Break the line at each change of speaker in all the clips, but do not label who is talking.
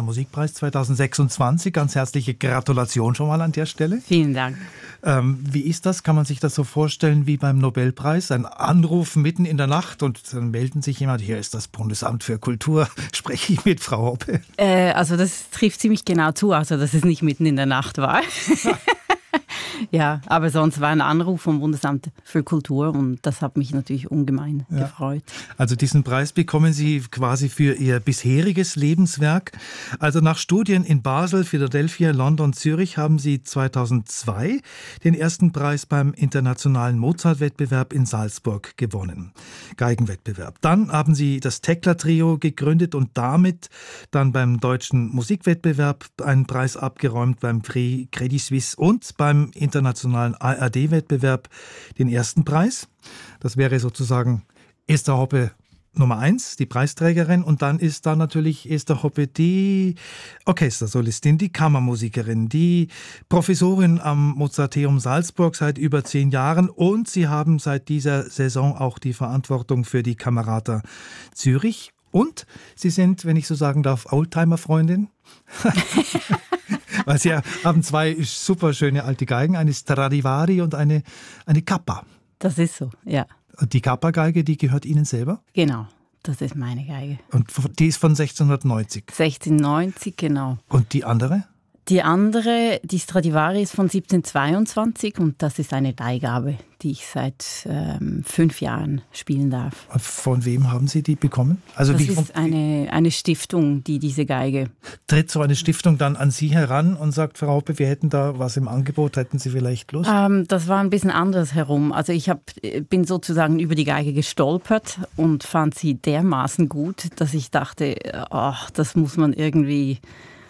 Musikpreis 2026. Ganz herzliche Gratulation schon mal an der Stelle.
Vielen Dank.
Wie ist das? Kann man sich das so vorstellen wie beim Nobelpreis? Ein Anruf mitten in der Nacht und dann melden sich jemand, hier ist das Bundesamt für Kultur, spreche ich mit Frau Hoppe?
Also das trifft ziemlich genau zu, also dass es nicht mitten in der Nacht war. Ja, aber sonst war ein Anruf vom Bundesamt für Kultur und das hat mich natürlich ungemein gefreut.
Also diesen Preis bekommen Sie quasi für Ihr bisheriges Lebenswerk. Also nach Studien in Basel, Philadelphia, London, Zürich haben Sie 2002 den ersten Preis beim internationalen Mozart-Wettbewerb in Salzburg gewonnen. Geigenwettbewerb. Dann haben Sie das Tekla-Trio gegründet und damit dann beim deutschen Musikwettbewerb einen Preis abgeräumt beim Credit Suisse und beim internationalen ARD-Wettbewerb den ersten Preis. Das wäre sozusagen Esther Hoppe Nummer 1, die Preisträgerin. Und dann ist da natürlich Esther Hoppe die Orchestersolistin, die Kammermusikerin, die Professorin am Mozarteum Salzburg seit über 10 Jahren. Und sie haben seit dieser Saison auch die Verantwortung für die Camerata Zürich. Und sie sind, wenn ich so sagen darf, Oldtimer-Freundin. Weil sie haben 2 super schöne alte Geigen, eine Stradivari und eine Kappa.
Das ist so, ja.
Und die Kappa-Geige, die gehört Ihnen selber?
Genau, das ist meine Geige.
Und die ist von 1690?
1690, genau.
Und die andere?
Die andere, die Stradivari, ist von 1722 und das ist eine Leihgabe, die ich seit 5 Jahren spielen darf.
Von wem haben Sie die bekommen? Also
das ist eine Stiftung, die diese Geige...
Tritt so eine Stiftung dann an Sie heran und sagt, Frau Hoppe, wir hätten da was im Angebot, hätten Sie vielleicht Lust?
Das war ein bisschen anders herum. Also ich bin sozusagen über die Geige gestolpert und fand sie dermaßen gut, dass ich dachte, das muss man irgendwie...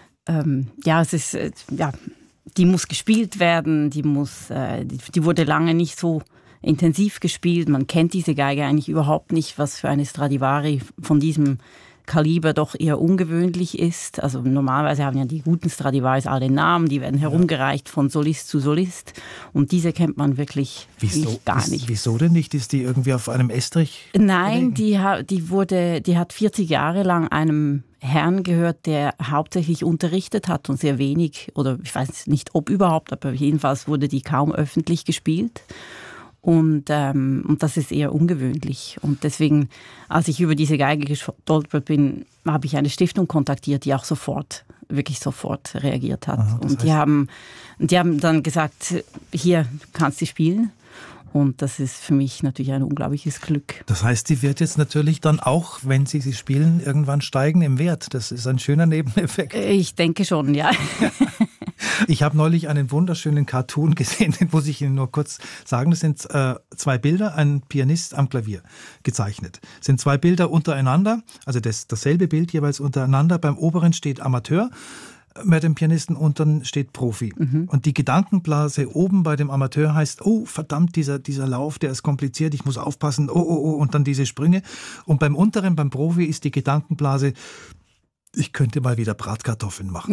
die muss gespielt werden, die wurde lange nicht so intensiv gespielt. Man kennt diese Geige eigentlich überhaupt nicht, was für eine Stradivari von diesem Kaliber doch eher ungewöhnlich ist. Also normalerweise haben ja die guten Stradivaris alle Namen, die werden herumgereicht von Solist zu Solist und diese kennt man wirklich gar nicht.
Wieso denn nicht? Ist die irgendwie auf einem Estrich?
Nein, die hat 40 Jahre lang einem Herrn gehört, der hauptsächlich unterrichtet hat und sehr wenig, oder ich weiß nicht, ob überhaupt, aber jedenfalls wurde die kaum öffentlich gespielt. Und das ist eher ungewöhnlich. Und deswegen, als ich über diese Geige gestolpert bin, habe ich eine Stiftung kontaktiert, die auch wirklich sofort reagiert hat.
Aha,
und die haben dann gesagt, hier kannst du spielen. Und das ist für mich natürlich ein unglaubliches Glück.
Das heißt, die wird jetzt natürlich dann auch, wenn Sie sie spielen, irgendwann steigen im Wert. Das ist ein schöner Nebeneffekt.
Ich denke schon, ja.
Ich habe neulich einen wunderschönen Cartoon gesehen, den muss ich Ihnen nur kurz sagen. Das sind 2 Bilder, ein Pianist am Klavier gezeichnet. Das sind 2 Bilder untereinander, also dasselbe Bild jeweils untereinander. Beim oberen steht Amateur bei dem Pianisten und dann steht Profi. Und die Gedankenblase oben bei dem Amateur heißt, oh verdammt, dieser Lauf, der ist kompliziert, ich muss aufpassen, oh, und dann diese Sprünge. Und beim unteren, beim Profi ist die Gedankenblase, ich könnte mal wieder Bratkartoffeln machen.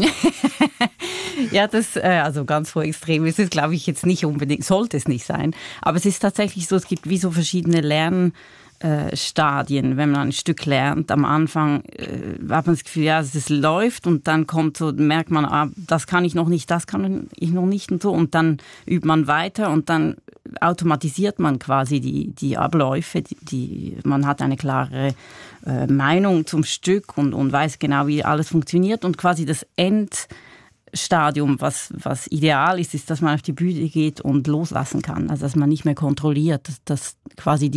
Ja, also ganz so extrem ist es, glaube ich, jetzt nicht unbedingt, sollte es nicht sein. Aber es ist tatsächlich so, es gibt wie so verschiedene Lernstadien, wenn man ein Stück lernt. Am Anfang hat man das Gefühl, ja, es läuft und dann merkt man, das kann ich noch nicht, das kann ich noch nicht und so. Und dann übt man weiter und dann automatisiert man quasi die Abläufe. Man hat eine klare Meinung zum Stück und weiß genau, wie alles funktioniert. Und quasi das Endstadium, was ideal ist, dass man auf die Bühne geht und loslassen kann. Also dass man nicht mehr kontrolliert, dass quasi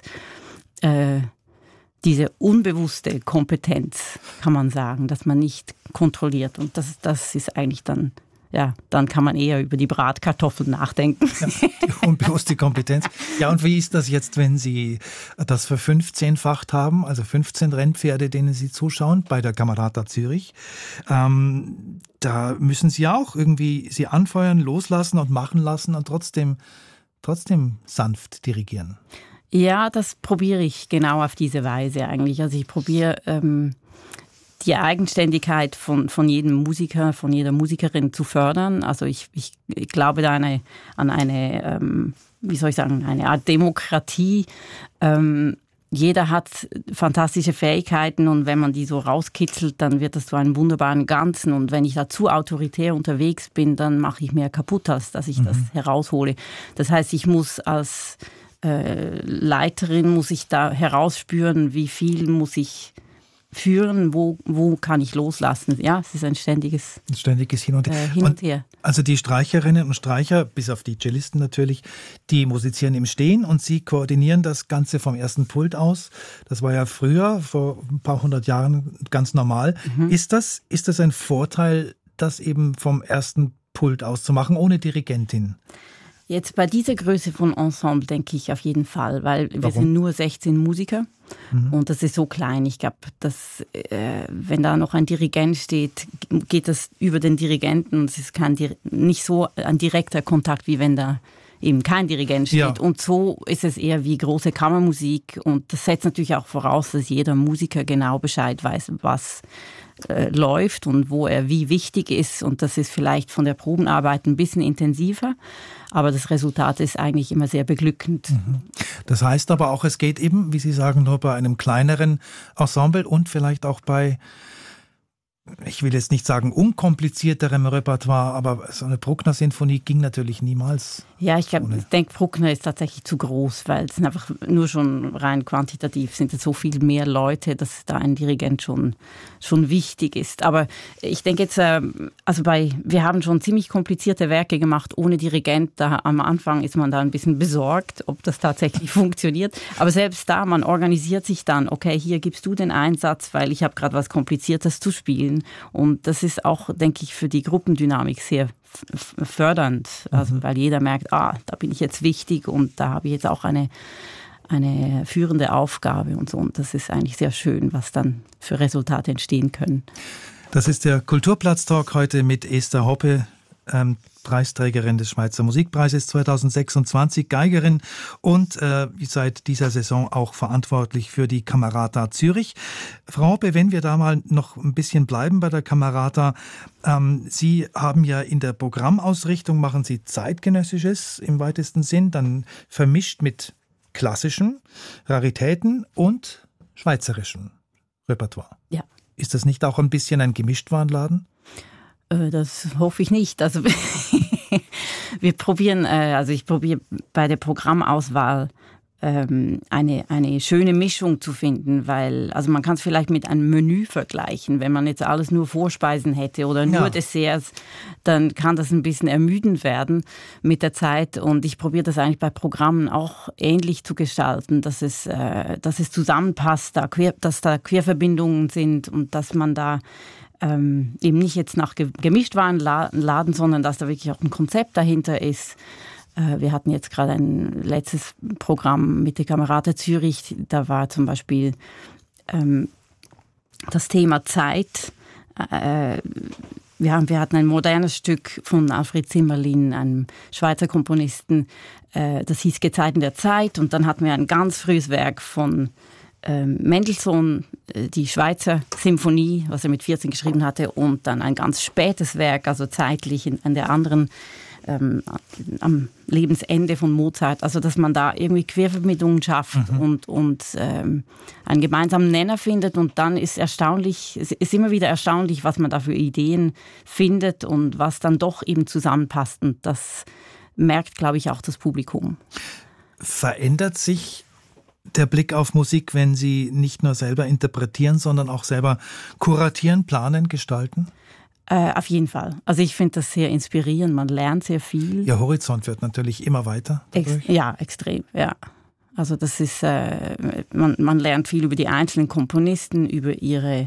diese unbewusste Kompetenz, kann man sagen, dass man nicht kontrolliert. Und das ist eigentlich dann kann man eher über die Bratkartoffeln nachdenken.
Ja, die unbewusste Kompetenz. Ja, und wie ist das jetzt, wenn Sie das ver-15-facht haben, also 15 Rennpferde, denen Sie zuschauen, bei der Camerata Zürich? Da müssen Sie ja auch irgendwie sie anfeuern, loslassen und machen lassen und trotzdem sanft dirigieren.
Ja, das probiere ich genau auf diese Weise eigentlich. Also ich probiere die Eigenständigkeit von jedem Musiker, von jeder Musikerin zu fördern. Also ich glaube da an eine, wie soll ich sagen, eine Art Demokratie. jeder hat fantastische Fähigkeiten und wenn man die so rauskitzelt, dann wird das zu einem wunderbaren Ganzen. Und wenn ich da zu autoritär unterwegs bin, dann mache ich mehr kaputt, als dass ich das heraushole. Das heißt, ich muss als Leiterin muss ich da herausspüren, wie viel muss ich führen, wo kann ich loslassen. Ja, es ist ein ständiges
Hin und Her. Also die Streicherinnen und Streicher, bis auf die Cellisten natürlich, die musizieren im Stehen und Sie koordinieren das Ganze vom ersten Pult aus. Das war ja früher, vor ein paar hundert Jahren, ganz normal. Ist das ein Vorteil, das eben vom ersten Pult aus zu machen, ohne Dirigentin?
Jetzt bei dieser Größe von Ensemble denke ich auf jeden Fall, weil wir sind nur 16 Musiker und das ist so klein. Ich glaube, dass wenn da noch ein Dirigent steht, geht das über den Dirigenten und es ist nicht so ein direkter Kontakt, wie wenn da eben kein Dirigent steht. Ja. Und so ist es eher wie große Kammermusik und das setzt natürlich auch voraus, dass jeder Musiker genau Bescheid weiß, was läuft und wo er wie wichtig ist und das ist vielleicht von der Probenarbeit ein bisschen intensiver, aber das Resultat ist eigentlich immer sehr beglückend.
Das heißt aber auch, es geht eben, wie Sie sagen, nur bei einem kleineren Ensemble und vielleicht auch bei, ich will jetzt nicht sagen unkomplizierterem Repertoire, aber so eine Bruckner-Sinfonie ging natürlich niemals.
Ja, ich denke, Bruckner ist tatsächlich zu groß, weil es einfach nur schon rein quantitativ sind es so viel mehr Leute, dass da ein Dirigent schon wichtig ist. Aber ich denke jetzt, wir haben schon ziemlich komplizierte Werke gemacht ohne Dirigent. Da am Anfang ist man da ein bisschen besorgt, ob das tatsächlich funktioniert. Aber selbst da, man organisiert sich dann, okay, hier gibst du den Einsatz, weil ich habe gerade was Kompliziertes zu spielen. Und das ist auch, denke ich, für die Gruppendynamik sehr fördernd, also weil jeder merkt, da bin ich jetzt wichtig und da habe ich jetzt auch eine führende Aufgabe und so. Und das ist eigentlich sehr schön, was dann für Resultate entstehen können.
Das ist der Kulturplatz-Talk heute mit Esther Hoppe, Preisträgerin des Schweizer Musikpreises 2026, Geigerin und seit dieser Saison auch verantwortlich für die Camerata Zürich. Frau Hoppe, wenn wir da mal noch ein bisschen bleiben bei der Camerata, Sie haben ja in der Programmausrichtung, machen Sie zeitgenössisches im weitesten Sinn, dann vermischt mit klassischen Raritäten und schweizerischem Repertoire.
Ja.
Ist das nicht auch ein bisschen ein Gemischtwarenladen?
Das hoffe ich nicht. Also ich probiere bei der Programmauswahl eine schöne Mischung zu finden, weil also man kann es vielleicht mit einem Menü vergleichen. Wenn man jetzt alles nur Vorspeisen hätte oder nur Desserts, dann kann das ein bisschen ermüdend werden mit der Zeit. Und ich probiere das eigentlich bei Programmen auch ähnlich zu gestalten, dass es zusammenpasst, dass da Querverbindungen sind und dass man da eben nicht jetzt nach Gemischtwarenladen, sondern dass da wirklich auch ein Konzept dahinter ist. Wir hatten jetzt gerade ein letztes Programm mit der Camerata Zürich, da war zum Beispiel das Thema Zeit. Wir hatten ein modernes Stück von Alfred Zimmerlin, einem Schweizer Komponisten, das hieß Gezeiten der Zeit, und dann hatten wir ein ganz frühes Werk von Mendelssohn, die Schweizer Symphonie, was er mit 14 geschrieben hatte, und dann ein ganz spätes Werk, also zeitlich an der anderen, am Lebensende von Mozart. Also dass man da irgendwie Querverbindungen schafft und einen gemeinsamen Nenner findet, und dann ist immer wieder erstaunlich, was man da für Ideen findet und was dann doch eben zusammenpasst, und das merkt, glaube ich, auch das Publikum.
Verändert sich der Blick auf Musik, wenn Sie nicht nur selber interpretieren, sondern auch selber kuratieren, planen, gestalten?
Auf jeden Fall. Also ich finde das sehr inspirierend, man lernt sehr viel.
Ihr Horizont wird natürlich immer weiter.
Ja, extrem, ja. Also das ist, man lernt viel über die einzelnen Komponisten, über ihre,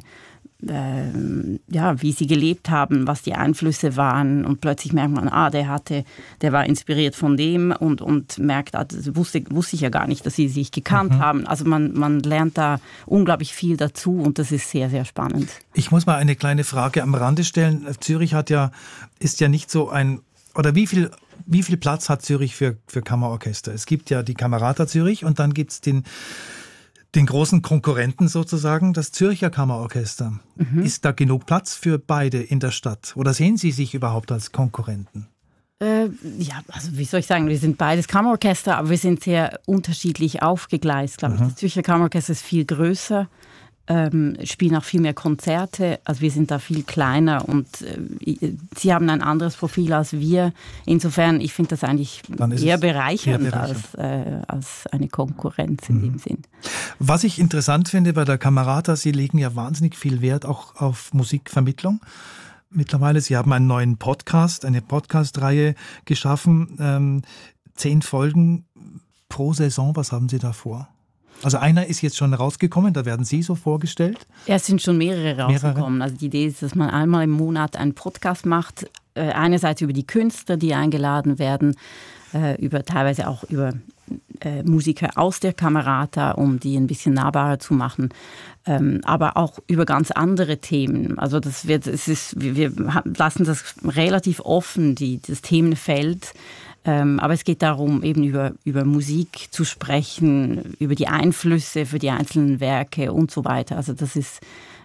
wie sie gelebt haben, was die Einflüsse waren, und plötzlich merkt man, der war inspiriert von dem, und merkt, das wusste ich ja gar nicht, dass sie sich gekannt haben. Also man lernt da unglaublich viel dazu, und das ist sehr, sehr spannend.
Ich muss mal eine kleine Frage am Rande stellen. Zürich ist ja nicht so oder wie viel Platz hat Zürich für Kammerorchester? Es gibt ja die Camerata Zürich und dann gibt es den großen Konkurrenten sozusagen, das Zürcher Kammerorchester. Ist da genug Platz für beide in der Stadt? Oder sehen Sie sich überhaupt als Konkurrenten?
Ja, also wie soll ich sagen, wir sind beides Kammerorchester, aber wir sind sehr unterschiedlich aufgegleist, glaube ich. Das Zürcher Kammerorchester ist viel größer, spielen auch viel mehr Konzerte, also wir sind da viel kleiner und sie haben ein anderes Profil als wir. Insofern, ich finde das eigentlich eher bereichernd als eine Konkurrenz in dem Sinn.
Was ich interessant finde bei der Camerata, Sie legen ja wahnsinnig viel Wert auch auf Musikvermittlung. Mittlerweile, Sie haben einen neuen Podcast, eine Podcast-Reihe geschaffen, 10 Folgen pro Saison. Was haben Sie da vor? Also einer ist jetzt schon rausgekommen, da werden Sie so vorgestellt.
Ja, es sind schon mehrere rausgekommen. Also die Idee ist, dass man einmal im Monat einen Podcast macht, einerseits über die Künstler, die eingeladen werden, teilweise auch über Musiker aus der Camerata, um die ein bisschen nahbarer zu machen, aber auch über ganz andere Themen. Also wir lassen das relativ offen, das Themenfeld. Aber es geht darum, eben über Musik zu sprechen, über die Einflüsse für die einzelnen Werke und so weiter. Also das ist,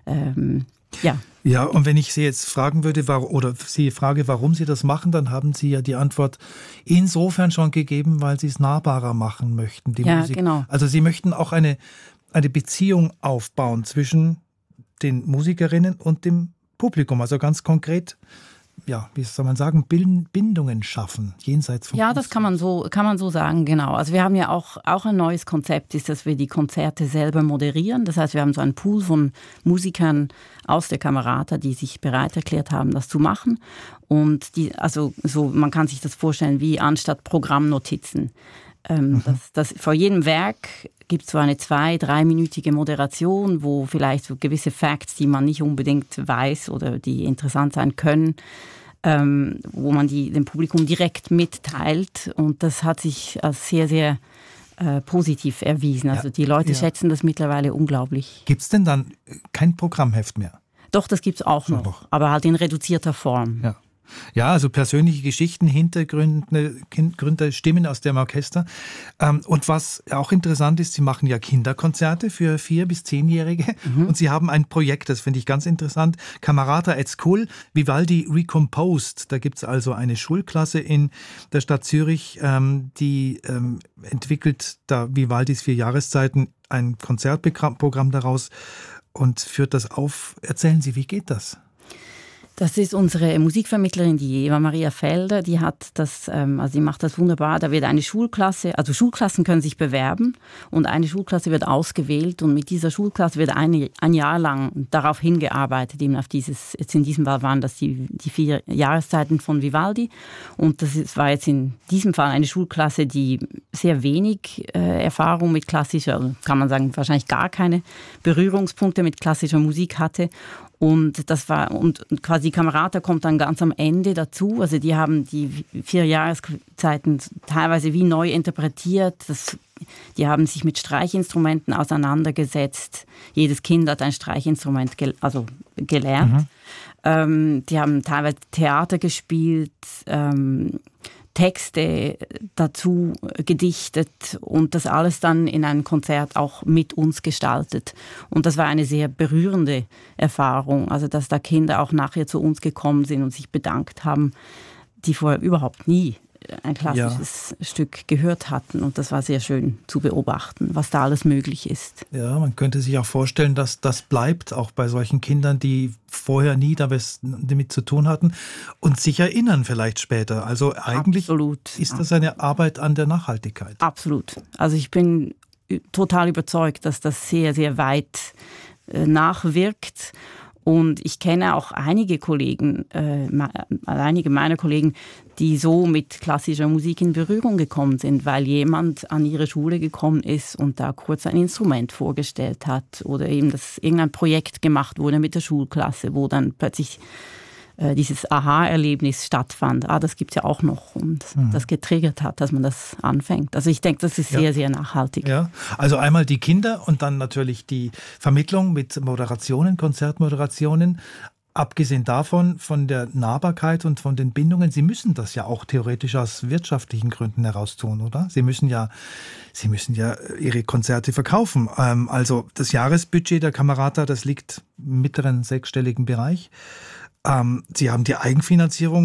ja.
Ja, und wenn ich Sie jetzt fragen würde, warum Sie das machen, dann haben Sie ja die Antwort insofern schon gegeben, weil Sie es nahbarer machen möchten, die Musik.
Genau.
Also Sie möchten auch eine Beziehung aufbauen zwischen den Musikerinnen und dem Publikum. Also ganz konkret, ja, wie soll man sagen, Bindungen schaffen, jenseits von
Ja, das kann man so sagen, genau. Also wir haben ja auch ein neues Konzept, ist, dass wir die Konzerte selber moderieren. Das heißt, wir haben so einen Pool von Musikern aus der Camerata, die sich bereit erklärt haben, das zu machen. Und man kann sich das vorstellen wie anstatt Programmnotizen. Das vor jedem Werk gibt es so eine 2-3-minütige Moderation, wo vielleicht so gewisse Facts, die man nicht unbedingt weiß oder die interessant sein können, wo man dem Publikum direkt mitteilt. Und das hat sich als sehr, sehr positiv erwiesen. Also die Leute schätzen das mittlerweile unglaublich.
Gibt es denn dann kein Programmheft mehr?
Doch, das gibt es auch noch, aber halt in reduzierter Form.
Ja, also persönliche Geschichten, Hintergründe, Stimmen aus dem Orchester. Und was auch interessant ist, Sie machen ja Kinderkonzerte für 4- bis 10-Jährige. Und Sie haben ein Projekt, das finde ich ganz interessant, Camerata at School, Vivaldi Recomposed. Da gibt es also eine Schulklasse in der Stadt Zürich, die entwickelt da Vivaldis 4 Jahreszeiten ein Konzertprogramm daraus und führt das auf. Erzählen Sie, wie geht das?
Das ist unsere Musikvermittlerin, die Eva Maria Felder, die hat das, also die macht das wunderbar. Da wird eine Schulklasse, also Schulklassen können sich bewerben und eine Schulklasse wird ausgewählt und mit dieser Schulklasse wird ein Jahr lang darauf hingearbeitet, eben auf jetzt in diesem Fall waren das die 4 Jahreszeiten von Vivaldi und war jetzt in diesem Fall eine Schulklasse, die sehr wenig Erfahrung mit klassischer, kann man sagen, wahrscheinlich gar keine Berührungspunkte mit klassischer Musik hatte. Und quasi die Camerata kommt dann ganz am Ende dazu. Also die haben die 4 Jahreszeiten teilweise wie neu interpretiert. Die haben sich mit Streichinstrumenten auseinandergesetzt. Jedes Kind hat ein Streichinstrument gelernt. Die haben teilweise Theater gespielt, Texte dazu gedichtet und das alles dann in einem Konzert auch mit uns gestaltet. Und das war eine sehr berührende Erfahrung, also dass da Kinder auch nachher zu uns gekommen sind und sich bedankt haben, die vorher überhaupt nie ein klassisches Stück gehört hatten. Und das war sehr schön zu beobachten, was da alles möglich ist.
Ja, man könnte sich auch vorstellen, dass das bleibt, auch bei solchen Kindern, die vorher nie damit zu tun hatten und sich erinnern vielleicht später. Also eigentlich ist das eine Arbeit an der Nachhaltigkeit.
Absolut. Also ich bin total überzeugt, dass das sehr, sehr weit nachwirkt. Und ich kenne auch einige meiner Kollegen, die so mit klassischer Musik in Berührung gekommen sind, weil jemand an ihre Schule gekommen ist und da kurz ein Instrument vorgestellt hat oder eben, dass irgendein Projekt gemacht wurde mit der Schulklasse, wo dann plötzlich dieses Aha-Erlebnis stattfand. Das gibt es ja auch noch und das getriggert hat, dass man das anfängt. Also ich denke, das ist sehr, sehr nachhaltig.
Ja, also einmal die Kinder und dann natürlich die Vermittlung mit Moderationen, Konzertmoderationen. Abgesehen davon, von der Nahbarkeit und von den Bindungen, Sie müssen das ja auch theoretisch aus wirtschaftlichen Gründen heraus tun, oder? Sie müssen ja Ihre Konzerte verkaufen. Also das Jahresbudget der Camerata, das liegt im mittleren 6-stelligen Bereich. Sie haben die Eigenfinanzierung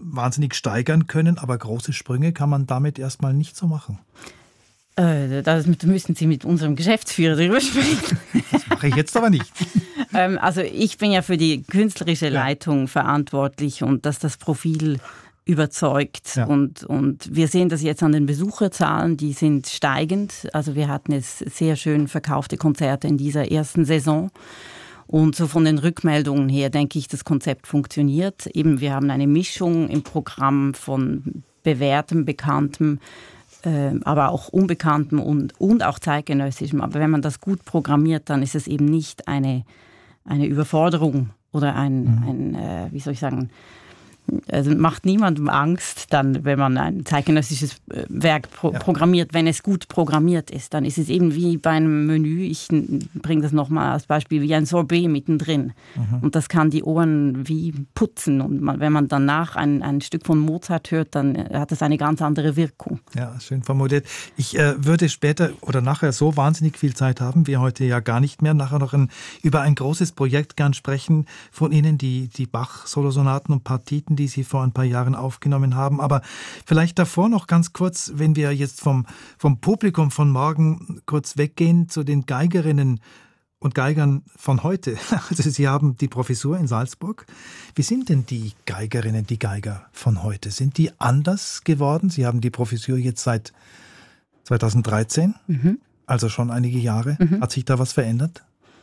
wahnsinnig steigern können, aber große Sprünge kann man damit erstmal nicht so machen.
Da müssen Sie mit unserem Geschäftsführer darüber sprechen.
Das mache ich jetzt aber nicht.
Also ich bin ja für die künstlerische Leitung verantwortlich und dass das Profil überzeugt. Ja. Und wir sehen das jetzt an den Besucherzahlen, die sind steigend. Also wir hatten jetzt sehr schön verkaufte Konzerte in dieser ersten Saison. Und so von den Rückmeldungen her denke ich, das Konzept funktioniert. Eben, wir haben eine Mischung im Programm von bewährtem, bekanntem, aber auch unbekanntem und auch zeitgenössischem. Aber wenn man das gut programmiert, dann ist es eben nicht eine Überforderung oder wie soll ich sagen, also macht niemandem Angst, dann, wenn man ein zeitgenössisches Werk programmiert, wenn es gut programmiert ist. Dann ist es eben wie bei einem Menü, ich bringe das nochmal als Beispiel, wie ein Sorbet mittendrin. Und das kann die Ohren wie putzen. Und wenn man danach ein Stück von Mozart hört, dann hat das eine ganz andere Wirkung.
Ja, schön formuliert. Ich würde später oder nachher so wahnsinnig viel Zeit haben, wir heute ja gar nicht mehr, nachher noch über ein großes Projekt gern sprechen von Ihnen, die Bach-Solosonaten und Partiten, die Sie vor ein paar Jahren aufgenommen haben. Aber vielleicht davor noch ganz kurz, wenn wir jetzt vom Publikum von morgen kurz weggehen zu den Geigerinnen und Geigern von heute. Also Sie haben die Professur in Salzburg. Wie sind denn die Geigerinnen, die Geiger von heute? Sind die anders geworden? Sie haben die Professur jetzt seit 2013, also schon einige Jahre. Hat sich da was verändert?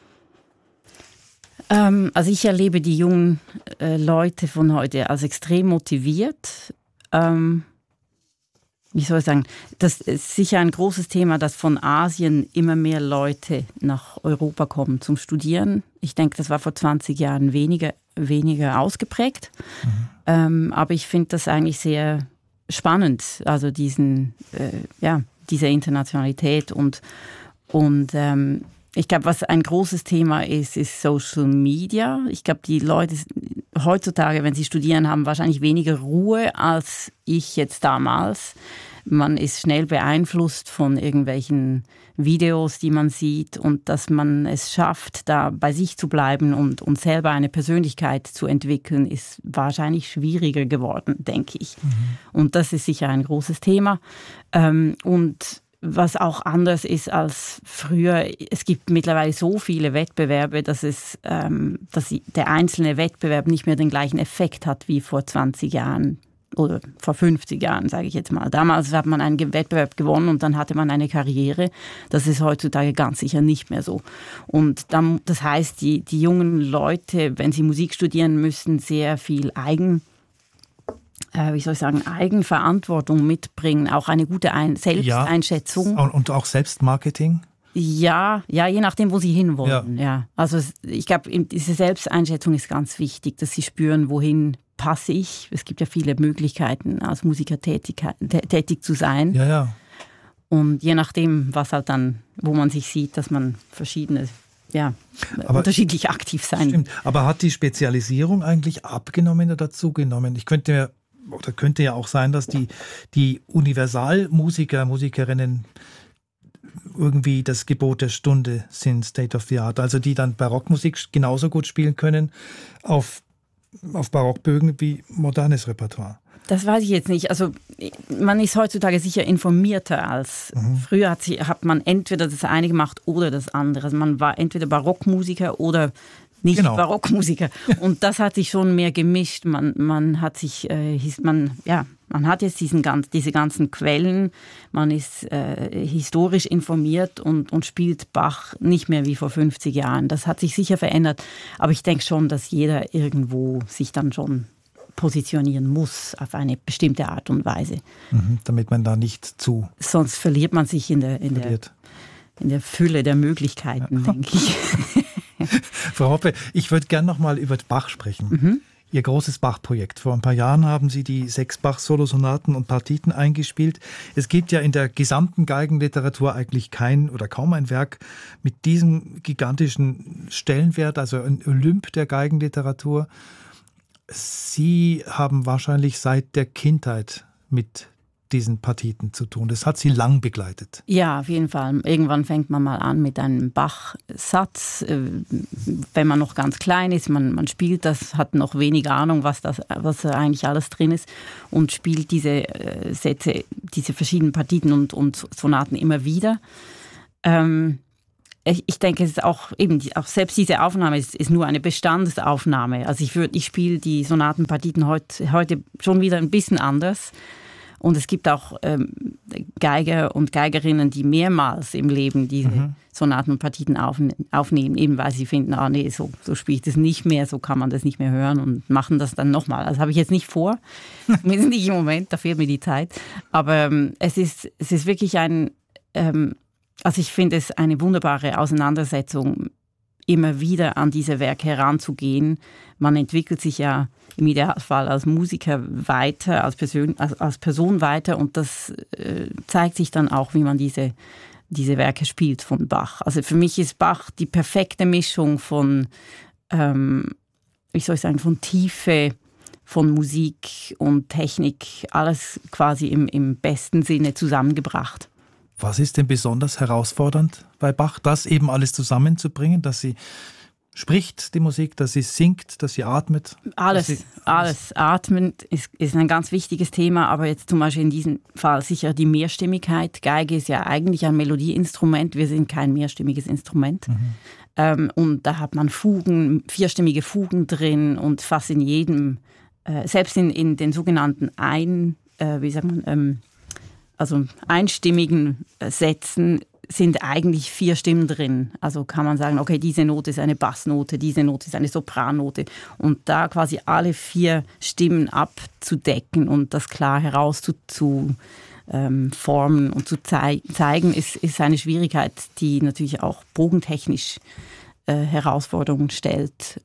Also ich erlebe die jungen Leute von heute als extrem motiviert. Wie soll ich sagen, das ist sicher ein großes Thema, dass von Asien immer mehr Leute nach Europa kommen zum Studieren. Ich denke, das war vor 20 Jahren weniger ausgeprägt. Aber ich finde das eigentlich sehr spannend, also diese Internationalität und ich glaube, was ein großes Thema ist Social Media. Ich glaube, die Leute heutzutage, wenn sie studieren, haben wahrscheinlich weniger Ruhe als ich jetzt damals. Man ist schnell beeinflusst von irgendwelchen Videos, die man sieht und dass man es schafft, da bei sich zu bleiben und selber eine Persönlichkeit zu entwickeln, ist wahrscheinlich schwieriger geworden, denke ich. Und das ist sicher ein großes Thema. Und was auch anders ist als früher, es gibt mittlerweile so viele Wettbewerbe, dass der einzelne Wettbewerb nicht mehr den gleichen Effekt hat wie vor 20 Jahren oder vor 50 Jahren, sage ich jetzt mal. Damals hat man einen Wettbewerb gewonnen und dann hatte man eine Karriere. Das ist heutzutage ganz sicher nicht mehr so. Und dann, das heißt, die jungen Leute, wenn sie Musik studieren, müssen sehr viel Eigenverantwortung mitbringen, auch eine gute Selbsteinschätzung.
Ja, und auch Selbstmarketing?
Ja, je nachdem, wo sie hinwollen. Ja. Also ich glaube, diese Selbsteinschätzung ist ganz wichtig, dass sie spüren, wohin passe ich. Es gibt ja viele Möglichkeiten, als Musiker tätig zu sein.
Ja.
Und je nachdem, was halt dann, wo man sich sieht, dass man unterschiedlich aktiv sein.
Stimmt. Aber hat die Spezialisierung eigentlich abgenommen oder zugenommen? Könnte ja auch sein, dass die Universalmusiker, Musikerinnen irgendwie das Gebot der Stunde sind, State of the Art. Also die dann Barockmusik genauso gut spielen können auf Barockbögen wie modernes Repertoire.
Das weiß ich jetzt nicht. Also man ist heutzutage sicher informierter als früher. Hat man entweder das eine gemacht oder das andere. Also man war entweder Barockmusiker oder nicht Barockmusiker. Und das hat sich schon mehr gemischt. Man hat jetzt diese ganzen Quellen. Man ist historisch informiert und spielt Bach nicht mehr wie vor 50 Jahren. Das hat sich sicher verändert. Aber ich denke schon, dass jeder irgendwo sich dann schon positionieren muss auf eine bestimmte Art und Weise.
Damit man da nicht zu...
Sonst verliert man sich in der Fülle der Möglichkeiten, denke ich.
Frau Hoppe, ich würde gerne noch mal über Bach sprechen. Ihr großes Bach-Projekt. Vor ein paar Jahren haben Sie die 6 Bach-Solosonaten und Partiten eingespielt. Es gibt ja in der gesamten Geigenliteratur eigentlich kein oder kaum ein Werk mit diesem gigantischen Stellenwert, also ein Olymp der Geigenliteratur. Sie haben wahrscheinlich seit der Kindheit mit diesen Partiten zu tun. Das hat Sie lang begleitet.
Ja, auf jeden Fall. Irgendwann fängt man mal an mit einem Bach-Satz. Wenn man noch ganz klein ist, man spielt das, hat noch wenig Ahnung, was eigentlich alles drin ist und spielt diese Sätze, diese verschiedenen Partiten und Sonaten immer wieder. Ich denke, es ist auch selbst diese Aufnahme ist nur eine Bestandsaufnahme. Also ich spiele die Sonatenpartiten heute schon wieder ein bisschen anders. Und es gibt auch Geiger und Geigerinnen, die mehrmals im Leben diese Sonaten und Partiten aufnehmen, eben weil sie finden, so spiele ich das nicht mehr, so kann man das nicht mehr hören und machen das dann nochmal. Das habe ich jetzt nicht vor, zumindest nicht im Moment, da fehlt mir die Zeit. Aber es ist wirklich also ich finde es eine wunderbare Auseinandersetzung, immer wieder an diese Werke heranzugehen. Man entwickelt sich ja im Idealfall als Musiker weiter, als Person weiter und das zeigt sich dann auch, wie man diese Werke spielt von Bach. Also für mich ist Bach die perfekte Mischung von, von Tiefe, von Musik und Technik, alles quasi im besten Sinne zusammengebracht.
Was ist denn besonders herausfordernd bei Bach, das eben alles zusammenzubringen, dass sie spricht, die Musik, dass sie singt, dass sie atmet?
Alles. Atmen ist ein ganz wichtiges Thema, aber jetzt zum Beispiel in diesem Fall sicher die Mehrstimmigkeit. Geige ist ja eigentlich ein Melodieinstrument, wir sind kein mehrstimmiges Instrument. Und da hat man Fugen, vierstimmige Fugen drin und fast in jedem, selbst in den sogenannten einstimmigen Sätzen sind eigentlich 4 Stimmen drin. Also kann man sagen, okay, diese Note ist eine Bassnote, diese Note ist eine Soprannote. Und da quasi alle 4 Stimmen abzudecken und das klar formen und zu zeigen, ist eine Schwierigkeit, die natürlich auch bogentechnisch Herausforderungen stellt.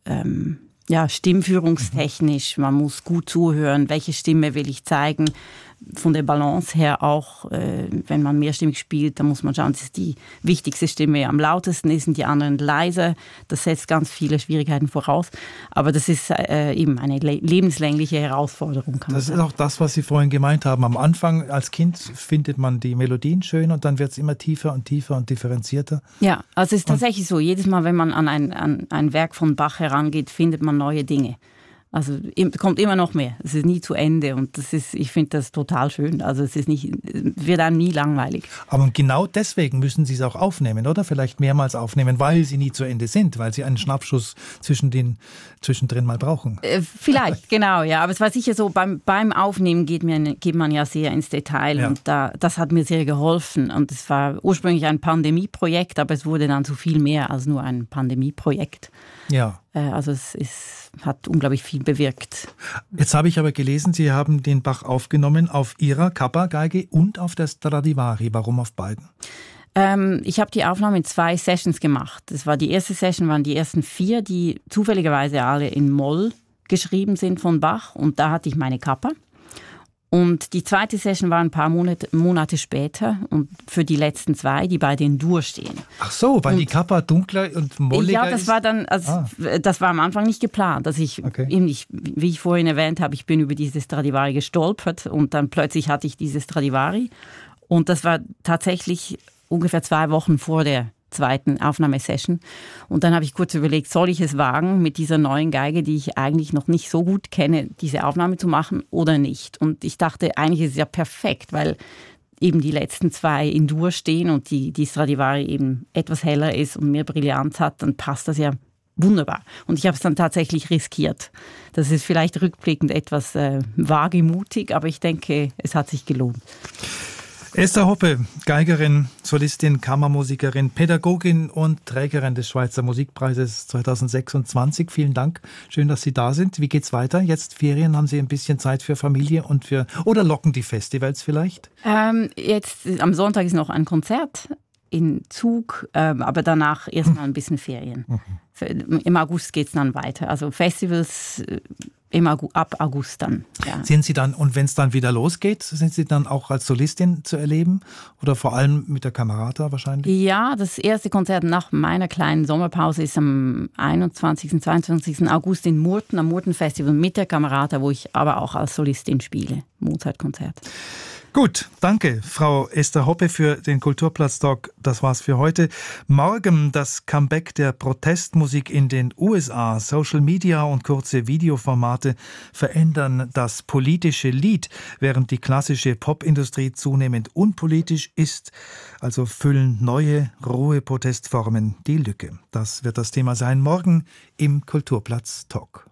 Stimmführungstechnisch, man muss gut zuhören, welche Stimme will ich zeigen. Von der Balance her auch, wenn man mehrstimmig spielt, dann muss man schauen, dass die wichtigste Stimme am lautesten ist und die anderen leiser. Das setzt ganz viele Schwierigkeiten voraus. Aber das ist eben eine lebenslängliche Herausforderung.
Das ist auch das, was Sie vorhin gemeint haben. Am Anfang als Kind findet man die Melodien schön und dann wird es immer tiefer und tiefer und differenzierter. Ja, also es ist tatsächlich so. Jedes Mal, wenn man an ein Werk von Bach herangeht, findet man neue Dinge. Also kommt immer noch mehr. Es ist nie zu Ende und ich finde das total schön. Also wird einem nie langweilig. Aber genau deswegen müssen Sie es auch aufnehmen, oder? Vielleicht mehrmals aufnehmen, weil sie nie zu Ende sind, weil Sie einen Schnappschuss zwischendrin mal brauchen. Vielleicht, genau, ja. Aber es war sicher so, beim Aufnehmen geht man ja sehr ins Detail und das hat mir sehr geholfen. Und es war ursprünglich ein Pandemieprojekt, aber es wurde dann so viel mehr als nur ein Pandemieprojekt. Ja. Also es hat unglaublich viel bewirkt. Jetzt habe ich aber gelesen, Sie haben den Bach aufgenommen auf Ihrer Kappa-Geige und auf der Stradivari. Warum auf beiden? Ich habe die Aufnahme in 2 Sessions gemacht. Die erste Session waren die ersten 4, die zufälligerweise alle in Moll geschrieben sind von Bach. Und da hatte ich meine Kappa. Und die zweite Session war ein paar Monate später und für die letzten 2, die beide in Dur stehen. Ach so, weil die Kappa dunkler und molliger ist? Ja, das war dann, das war am Anfang nicht geplant. Dass wie ich vorhin erwähnt habe, ich bin über diese Stradivari gestolpert und dann plötzlich hatte ich diese Stradivari. Und das war tatsächlich ungefähr 2 Wochen vor der zweiten Aufnahmesession. Und dann habe ich kurz überlegt, soll ich es wagen, mit dieser neuen Geige, die ich eigentlich noch nicht so gut kenne, diese Aufnahme zu machen oder nicht? Und ich dachte, eigentlich ist es ja perfekt, weil eben die letzten 2 in Dur stehen und die Stradivari eben etwas heller ist und mehr Brillanz hat, dann passt das ja wunderbar. Und ich habe es dann tatsächlich riskiert. Das ist vielleicht rückblickend etwas wagemutig, aber ich denke, es hat sich gelohnt. Esther Hoppe, Geigerin, Solistin, Kammermusikerin, Pädagogin und Trägerin des Schweizer Musikpreises 2026. Vielen Dank. Schön, dass Sie da sind. Wie geht's weiter? Jetzt Ferien, haben Sie ein bisschen Zeit für Familie oder locken die Festivals vielleicht? Jetzt am Sonntag ist noch ein Konzert in Zug, aber danach erstmal ein bisschen Ferien. Im August geht's dann weiter. Also Festivals ab August dann. Ja. Sind Sie dann, und wenn es dann wieder losgeht, sind Sie dann auch als Solistin zu erleben? Oder vor allem mit der Camerata wahrscheinlich? Ja, das erste Konzert nach meiner kleinen Sommerpause ist am 21. 22. August in Murten, am Murten Festival mit der Camerata, wo ich aber auch als Solistin spiele. Mozart-Konzert. Gut, danke, Frau Esther Hoppe, für den Kulturplatz-Talk. Das war's für heute. Morgen das Comeback der Protestmusik in den USA. Social Media und kurze Videoformate verändern das politische Lied, während die klassische Popindustrie zunehmend unpolitisch ist. Also füllen neue, rohe Protestformen die Lücke. Das wird das Thema sein morgen im Kulturplatz-Talk.